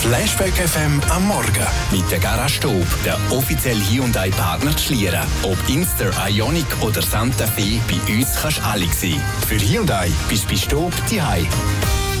Flashback FM am Morgen. Mit der Garage Staub, der offizielle Hyundai-Partner zu Schlieren. Ob Inster, Ioniq oder Santa Fe, bei uns kannst du alle sehen. Für Hyundai bist du bei Staub zu Hause.